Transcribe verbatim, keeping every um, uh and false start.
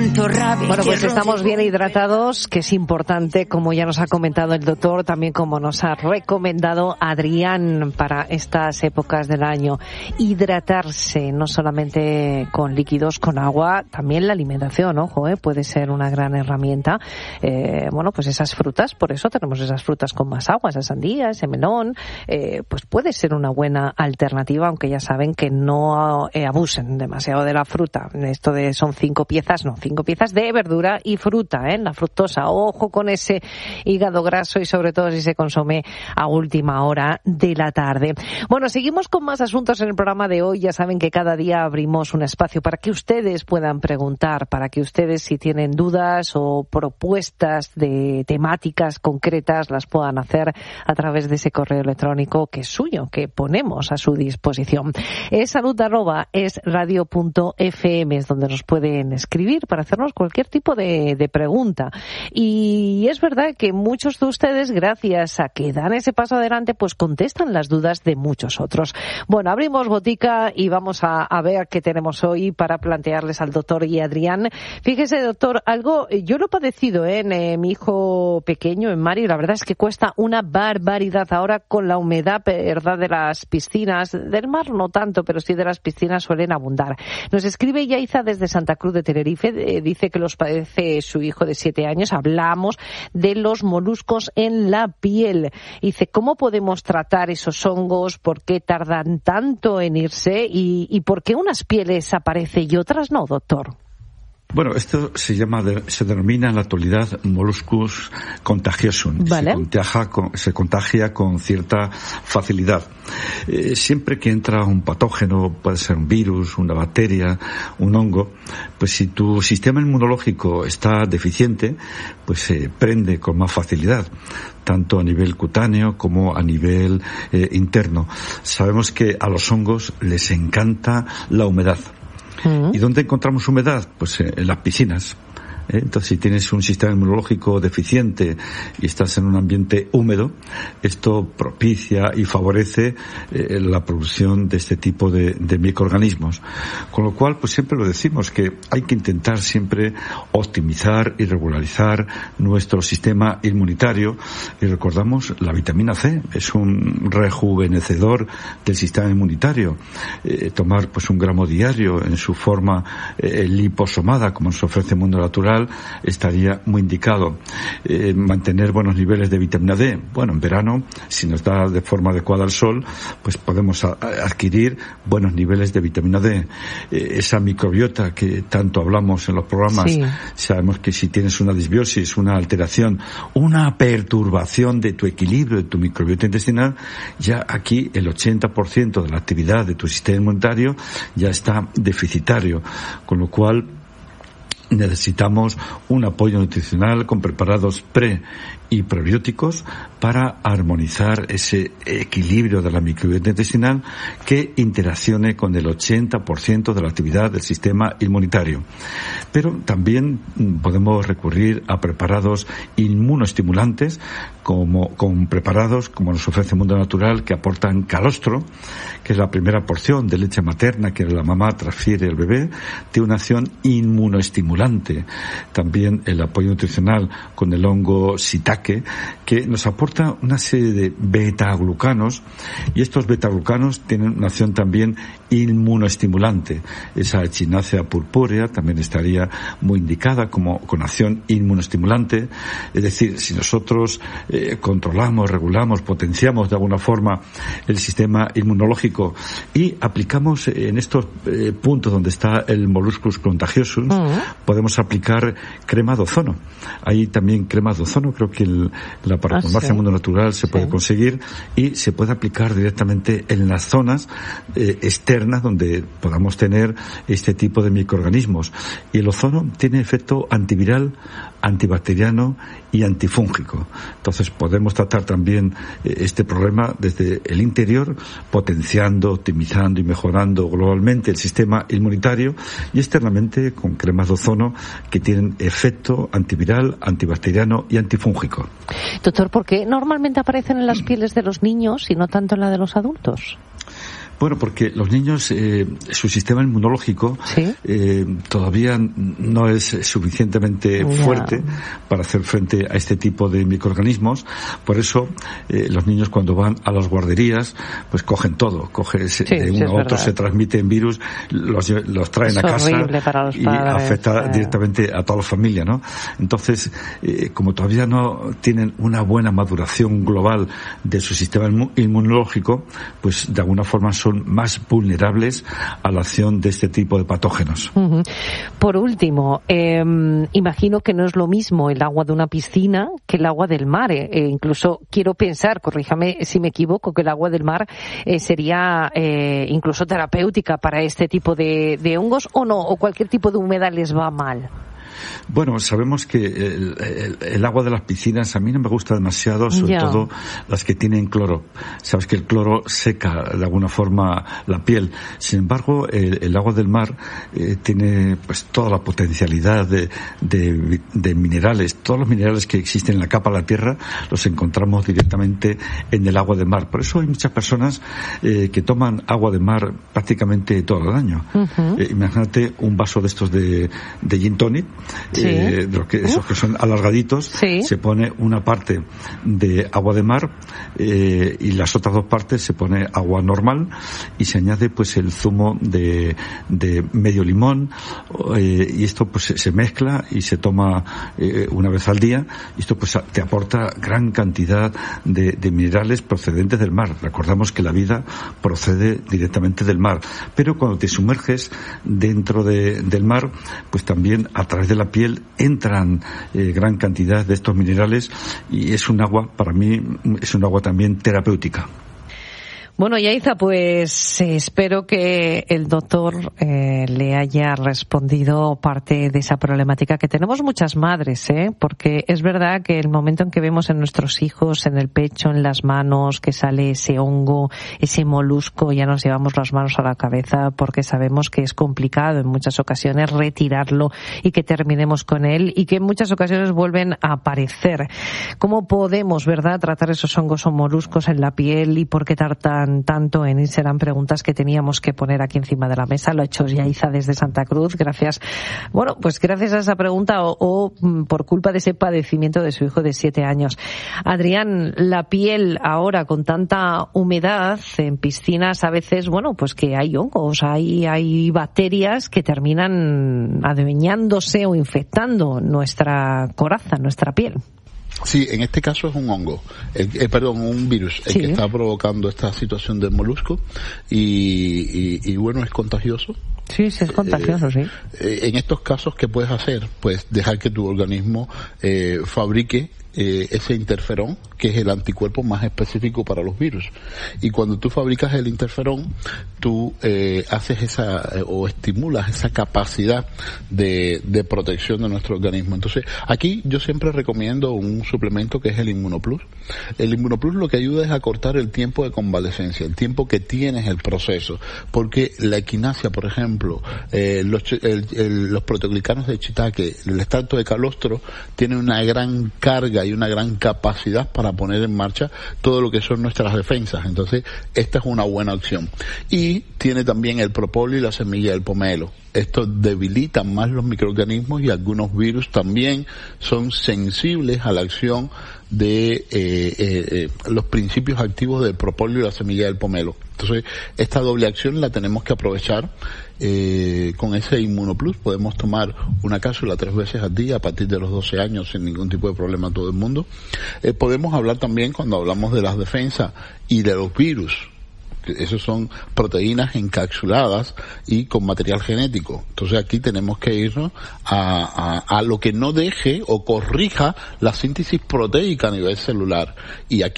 siento rabia. Bueno, pues estamos bien hidratados, que es importante, como ya nos ha comentado el doctor, también como nos ha recomendado Adrián para estas épocas del año. Hidratarse, no solamente con líquidos, con agua, también la alimentación, ojo, eh, puede ser una gran herramienta. Eh, bueno, pues esas frutas, por eso tenemos esas frutas con más agua, esa sandía, ese melón, eh, pues puede ser una buena alternativa, aunque ya saben que no eh, abusen demasiado de la fruta. Esto de son cinco piezas, no, cinco piezas de verdura y fruta, ¿eh? La fructosa. Ojo con ese hígado graso y sobre todo si se consume a última hora de la tarde. Bueno, seguimos con más asuntos en el programa de hoy. Ya saben que cada día abrimos un espacio para que ustedes puedan preguntar, para que ustedes, si tienen dudas o propuestas de temáticas concretas, las puedan hacer a través de ese correo electrónico que es suyo, que ponemos a su disposición. Es salud arroba es radio punto f m, es donde nos pueden escribir para hacernos cualquier tipo de, de pregunta. Y es verdad que muchos de ustedes, gracias a que dan ese paso adelante, pues contestan las dudas de muchos otros. Bueno, abrimos botica y vamos a, a ver qué tenemos hoy para plantearles al doctor y a Adrián. Fíjese, doctor, algo, yo lo he padecido ¿eh? en eh, mi hijo pequeño, en Mario, la verdad es que cuesta una barbaridad ahora con la humedad, verdad, de las piscinas, del mar no tanto, pero sí de las piscinas suelen abundar. Nos escribe Yaiza desde Santa Cruz de Tenerife, eh, dice que los padece su hijo de siete años. Hablamos de los moluscos en la piel. Dice, ¿cómo podemos tratar esos hongos? ¿Por qué tardan tanto en irse? ¿Y, y por qué unas pieles aparecen y otras no, doctor? Bueno, esto se llama, se denomina en la actualidad Molluscus contagiosum. Vale. Se contagia con, se contagia con cierta facilidad. Eh, siempre que entra un patógeno, puede ser un virus, una bacteria, un hongo, pues si tu sistema inmunológico está deficiente, pues se prende con más facilidad, tanto a nivel cutáneo como a nivel eh, interno. Sabemos que a los hongos les encanta la humedad. Uh-huh. ¿Y dónde encontramos humedad? Pues en las piscinas. Entonces, si tienes un sistema inmunológico deficiente y estás en un ambiente húmedo, esto propicia y favorece eh, la producción de este tipo de, de microorganismos. Con lo cual, pues siempre lo decimos, que hay que intentar siempre optimizar y regularizar nuestro sistema inmunitario. Y recordamos, la vitamina C es un rejuvenecedor del sistema inmunitario. Eh, tomar pues un gramo diario en su forma eh, liposomada, como nos ofrece el mundo natural, estaría muy indicado. Eh, mantener buenos niveles de vitamina D. Bueno, en verano, si nos da de forma adecuada el sol, pues podemos a, a adquirir buenos niveles de vitamina D. Eh, esa microbiota que tanto hablamos en los programas, sí. Sabemos que si tienes una disbiosis, una alteración, una perturbación de tu equilibrio, de tu microbiota intestinal, ya aquí el ochenta por ciento de la actividad de tu sistema inmunitario ya está deficitario, con lo cual necesitamos un apoyo nutricional con preparados pre y probióticos para armonizar ese equilibrio de la microbiota intestinal que interaccione con el ochenta por ciento de la actividad del sistema inmunitario. Pero también podemos recurrir a preparados inmunoestimulantes, como con preparados como nos ofrece el mundo natural, que aportan calostro, que es la primera porción de leche materna que la mamá transfiere al bebé, tiene una acción inmunoestimulante. También el apoyo nutricional con el hongo shiitake, que nos aporta una serie de betaglucanos, y estos betaglucanos tienen una acción también inmunoestimulante. Esa Echinacea purpúrea también estaría muy indicada como con acción inmunoestimulante. Es decir, si nosotros eh, controlamos, regulamos, potenciamos de alguna forma el sistema inmunológico y aplicamos en estos eh, puntos donde está el Molluscus contagiosum, uh-huh. podemos aplicar crema de ozono. Hay también cremas de ozono, creo que el, la parafarmacia ah, sí. Mundo Natural se sí. puede conseguir, y se puede aplicar directamente en las zonas eh, externas donde podamos tener este tipo de microorganismos. Y el ozono tiene efecto antiviral, antibacteriano y antifúngico. Entonces podemos tratar también eh, este problema desde el interior, potenciando, optimizando y mejorando globalmente el sistema inmunitario, y externamente con cremas de ozono que tienen efecto antiviral, antibacteriano y antifúngico. Doctor, ¿por qué normalmente aparecen en las pieles de los niños y no tanto en la de los adultos? Bueno, porque los niños, eh, su sistema inmunológico ¿sí? eh, todavía no es suficientemente yeah. fuerte para hacer frente a este tipo de microorganismos. Por eso, eh, los niños cuando van a las guarderías, pues cogen todo. Coge, sí, de uno a otro se transmiten virus, los, los traen es a casa para los y padres, afecta eh. directamente a toda la familia, ¿no? Entonces, eh, como todavía no tienen una buena maduración global de su sistema inmunológico, pues de alguna forma son más vulnerables a la acción de este tipo de patógenos. Uh-huh. Por último, eh, imagino que no es lo mismo el agua de una piscina que el agua del mar. Eh, e incluso quiero pensar, corríjame si me equivoco, que el agua del mar eh, sería eh, incluso terapéutica para este tipo de, de hongos, o no, o cualquier tipo de humedad les va mal. Bueno, sabemos que el, el, el agua de las piscinas a mí no me gusta demasiado, sobre yeah. todo las que tienen cloro. Sabes que el cloro seca de alguna forma la piel. Sin embargo, el, el agua del mar eh, tiene pues toda la potencialidad de, de, de minerales. Todos los minerales que existen en la capa de la tierra los encontramos directamente en el agua del mar. Por eso hay muchas personas eh, que toman agua de mar prácticamente todo el año. Uh-huh. Eh, imagínate un vaso de estos de, de gin tonic. Sí. Eh, de los que, esos que son alargaditos, sí. se pone una parte de agua de mar eh, y las otras dos partes se pone agua normal y se añade pues el zumo de, de medio limón eh, y esto pues se, se mezcla y se toma eh, una vez al día y esto pues te aporta gran cantidad de, de minerales procedentes del mar. Recordamos que la vida procede directamente del mar, pero cuando te sumerges dentro de, del mar pues también a través de la piel entran eh, gran cantidad de estos minerales y es un agua, para mí, es un agua también terapéutica. Bueno, Yaiza, pues eh, espero que el doctor eh, le haya respondido parte de esa problemática que tenemos muchas madres, ¿eh? Porque es verdad que el momento en que vemos en nuestros hijos, en el pecho, en las manos, que sale ese hongo, ese molusco, ya nos llevamos las manos a la cabeza porque sabemos que es complicado en muchas ocasiones retirarlo y que terminemos con él y que en muchas ocasiones vuelven a aparecer. ¿Cómo podemos, verdad, tratar esos hongos o moluscos en la piel y por qué tartan tanto en él? Serán preguntas que teníamos que poner aquí encima de la mesa. Lo ha hecho Yaiza desde Santa Cruz. Gracias. Bueno, pues gracias a esa pregunta o, o por culpa de ese padecimiento de su hijo de siete años. Adrián, la piel ahora con tanta humedad en piscinas a veces, bueno, pues que hay hongos, hay, hay bacterias que terminan adueñándose o infectando nuestra coraza, nuestra piel. Sí, en este caso es un hongo, eh, eh, perdón, un virus, el sí. que está provocando esta situación del molusco y, y, y bueno, es contagioso. Sí, sí, es contagioso, eh, sí. Eh, en estos casos, ¿qué puedes hacer? Pues dejar que tu organismo eh, fabrique eh, ese interferón, que es el anticuerpo más específico para los virus. Y cuando tú fabricas el interferón, tú eh, haces esa, eh, o estimulas esa capacidad de, de protección de nuestro organismo. Entonces, aquí yo siempre recomiendo un suplemento que es el Inmunoplus. El Inmunoplus lo que ayuda es a cortar el tiempo de convalecencia, el tiempo que tienes el proceso. Porque la equinacia, por ejemplo, eh, los, el, el, los proteoglicanos de Shiitake, el extracto de calostro, tiene una gran carga y una gran capacidad para poner en marcha todo lo que son nuestras defensas. Entonces, esta es una buena opción. Y tiene también el propóleo y la semilla del pomelo. Esto debilita más los microorganismos y algunos virus también son sensibles a la acción de eh, eh, eh, los principios activos del propóleo y la semilla del pomelo. Entonces, esta doble acción la tenemos que aprovechar. Eh, con ese Inmunoplus podemos tomar una cápsula tres veces al día a partir de los doce años sin ningún tipo de problema a todo el mundo. Eh, podemos hablar también cuando hablamos de las defensas y de los virus. Esos son proteínas encapsuladas y con material genético. Entonces aquí tenemos que irnos a, a, a lo que no deje o corrija la síntesis proteica a nivel celular. Y aquí